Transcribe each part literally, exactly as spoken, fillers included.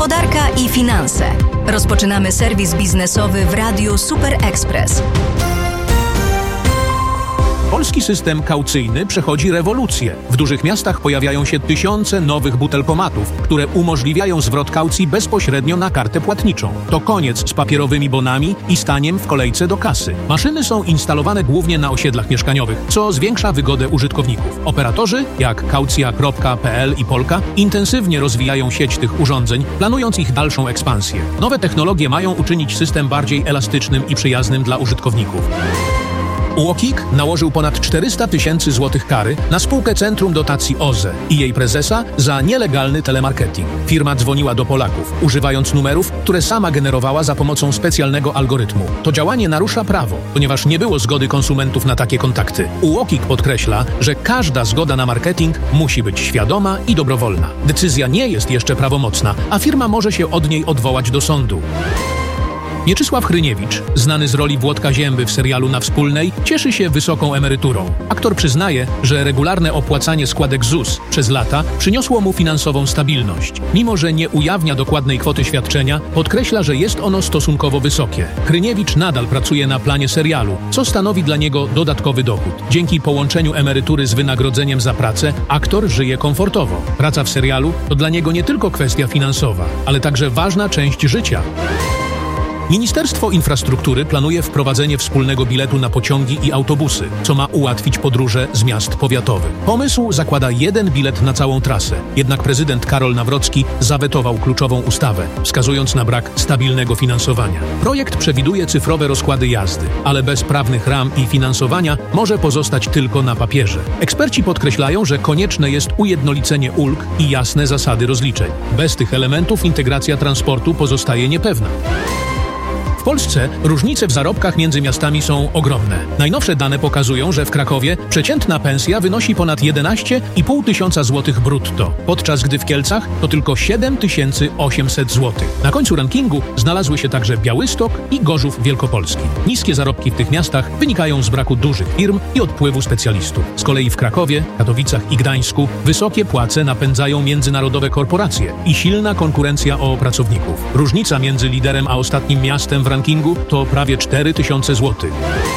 Gospodarka i finanse. Rozpoczynamy serwis biznesowy w Radiu Super Express. Polski system kaucyjny przechodzi rewolucję. W dużych miastach pojawiają się tysiące nowych butelkomatów, które umożliwiają zwrot kaucji bezpośrednio na kartę płatniczą. To koniec z papierowymi bonami i staniem w kolejce do kasy. Maszyny są instalowane głównie na osiedlach mieszkaniowych, co zwiększa wygodę użytkowników. Operatorzy, jak kaucja kropka p l i Polka, intensywnie rozwijają sieć tych urządzeń, planując ich dalszą ekspansję. Nowe technologie mają uczynić system bardziej elastycznym i przyjaznym dla użytkowników. U O K I K nałożył ponad czterysta tysięcy złotych kary na spółkę Centrum Dotacji O Z E i jej prezesa za nielegalny telemarketing. Firma dzwoniła do Polaków, używając numerów, które sama generowała za pomocą specjalnego algorytmu. To działanie narusza prawo, ponieważ nie było zgody konsumentów na takie kontakty. U O K I K podkreśla, że każda zgoda na marketing musi być świadoma i dobrowolna. Decyzja nie jest jeszcze prawomocna, a firma może się od niej odwołać do sądu. Mieczysław Hryniewicz, znany z roli Włodka Zięby w serialu Na Wspólnej, cieszy się wysoką emeryturą. Aktor przyznaje, że regularne opłacanie składek Z U S przez lata przyniosło mu finansową stabilność. Mimo że nie ujawnia dokładnej kwoty świadczenia, podkreśla, że jest ono stosunkowo wysokie. Hryniewicz nadal pracuje na planie serialu, co stanowi dla niego dodatkowy dochód. Dzięki połączeniu emerytury z wynagrodzeniem za pracę, aktor żyje komfortowo. Praca w serialu to dla niego nie tylko kwestia finansowa, ale także ważna część życia. Ministerstwo Infrastruktury planuje wprowadzenie wspólnego biletu na pociągi i autobusy, co ma ułatwić podróże z miast powiatowych. Pomysł zakłada jeden bilet na całą trasę, jednak prezydent Karol Nawrocki zawetował kluczową ustawę, wskazując na brak stabilnego finansowania. Projekt przewiduje cyfrowe rozkłady jazdy, ale bez prawnych ram i finansowania może pozostać tylko na papierze. Eksperci podkreślają, że konieczne jest ujednolicenie ulg i jasne zasady rozliczeń. Bez tych elementów integracja transportu pozostaje niepewna. W Polsce różnice w zarobkach między miastami są ogromne. Najnowsze dane pokazują, że w Krakowie przeciętna pensja wynosi ponad jedenaście i pół tysiąca złotych brutto, podczas gdy w Kielcach to tylko siedem tysięcy osiemset złotych. Na końcu rankingu znalazły się także Białystok i Gorzów Wielkopolski. Niskie zarobki w tych miastach wynikają z braku dużych firm i odpływu specjalistów. Z kolei w Krakowie, Katowicach i Gdańsku wysokie płace napędzają międzynarodowe korporacje i silna konkurencja o pracowników. Różnica między liderem a ostatnim miastem w rankingu to prawie cztery tysiące złotych.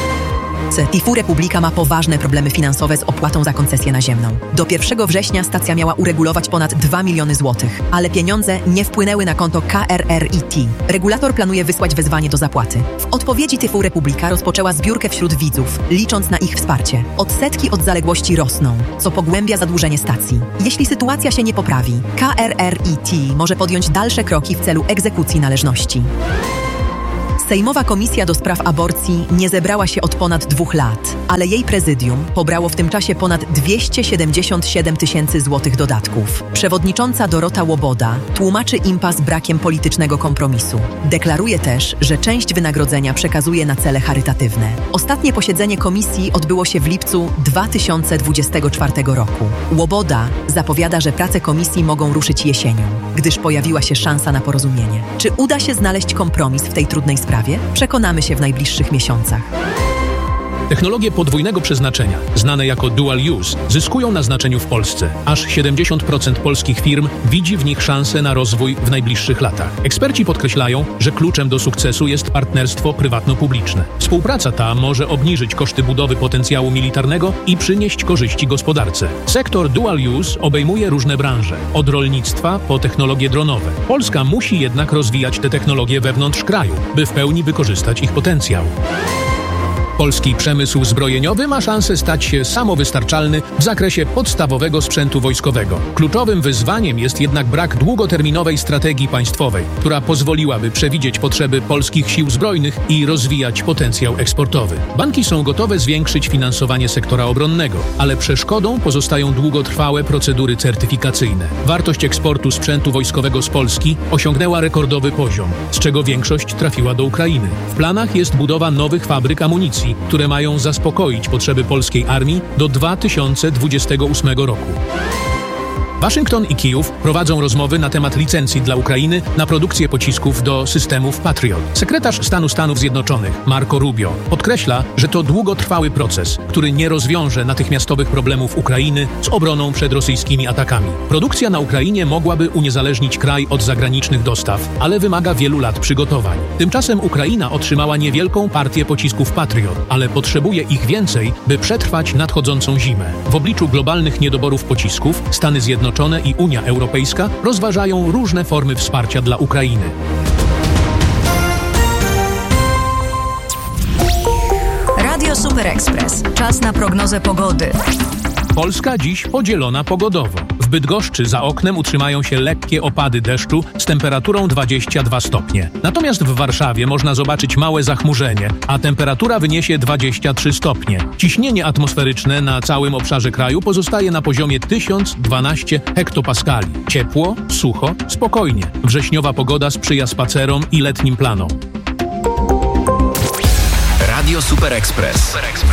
Tifu Republika ma poważne problemy finansowe z opłatą za koncesję naziemną. Do pierwszego września stacja miała uregulować ponad dwa miliony złotych, ale pieniądze nie wpłynęły na konto K R R I T. Regulator planuje wysłać wezwanie do zapłaty. W odpowiedzi Tifu Republika rozpoczęła zbiórkę wśród widzów, licząc na ich wsparcie. Odsetki od zaległości rosną, co pogłębia zadłużenie stacji. Jeśli sytuacja się nie poprawi, K R R I T może podjąć dalsze kroki w celu egzekucji należności. Sejmowa Komisja do Spraw Aborcji nie zebrała się od ponad dwóch lat, ale jej prezydium pobrało w tym czasie ponad dwieście siedemdziesiąt siedem tysięcy złotych dodatków. Przewodnicząca Dorota Łoboda tłumaczy impas brakiem politycznego kompromisu. Deklaruje też, że część wynagrodzenia przekazuje na cele charytatywne. Ostatnie posiedzenie komisji odbyło się w lipcu dwa tysiące dwudziestego czwartego roku. Łoboda zapowiada, że prace komisji mogą ruszyć jesienią, gdyż pojawiła się szansa na porozumienie. Czy uda się znaleźć kompromis w tej trudnej sprawie? Przekonamy się w najbliższych miesiącach. Technologie podwójnego przeznaczenia, znane jako dual use, zyskują na znaczeniu w Polsce. Aż siedemdziesiąt procent polskich firm widzi w nich szansę na rozwój w najbliższych latach. Eksperci podkreślają, że kluczem do sukcesu jest partnerstwo prywatno-publiczne. Współpraca ta może obniżyć koszty budowy potencjału militarnego i przynieść korzyści gospodarce. Sektor dual use obejmuje różne branże, od rolnictwa po technologie dronowe. Polska musi jednak rozwijać te technologie wewnątrz kraju, by w pełni wykorzystać ich potencjał. Polski przemysł zbrojeniowy ma szansę stać się samowystarczalny w zakresie podstawowego sprzętu wojskowego. Kluczowym wyzwaniem jest jednak brak długoterminowej strategii państwowej, która pozwoliłaby przewidzieć potrzeby polskich sił zbrojnych i rozwijać potencjał eksportowy. Banki są gotowe zwiększyć finansowanie sektora obronnego, ale przeszkodą pozostają długotrwałe procedury certyfikacyjne. Wartość eksportu sprzętu wojskowego z Polski osiągnęła rekordowy poziom, z czego większość trafiła do Ukrainy. W planach jest budowa nowych fabryk amunicji, które mają zaspokoić potrzeby polskiej armii do dwa tysiące dwudziestego ósmego roku. Waszyngton i Kijów prowadzą rozmowy na temat licencji dla Ukrainy na produkcję pocisków do systemów Patriot. Sekretarz stanu Stanów Zjednoczonych Marco Rubio podkreśla, że to długotrwały proces, który nie rozwiąże natychmiastowych problemów Ukrainy z obroną przed rosyjskimi atakami. Produkcja na Ukrainie mogłaby uniezależnić kraj od zagranicznych dostaw, ale wymaga wielu lat przygotowań. Tymczasem Ukraina otrzymała niewielką partię pocisków Patriot, ale potrzebuje ich więcej, by przetrwać nadchodzącą zimę. W obliczu globalnych niedoborów pocisków Stany Zjednoczone i Unia Europejska rozważają różne formy wsparcia dla Ukrainy. Radio Super Express. Czas na prognozę pogody. Polska dziś podzielona pogodowo. W Bydgoszczy za oknem utrzymają się lekkie opady deszczu z temperaturą dwadzieścia dwa stopnie. Natomiast w Warszawie można zobaczyć małe zachmurzenie, a temperatura wyniesie dwadzieścia trzy stopnie. Ciśnienie atmosferyczne na całym obszarze kraju pozostaje na poziomie tysiąc dwanaście hektopaskali. Ciepło, sucho, spokojnie. Wrześniowa pogoda sprzyja spacerom i letnim planom. Radio Super Express.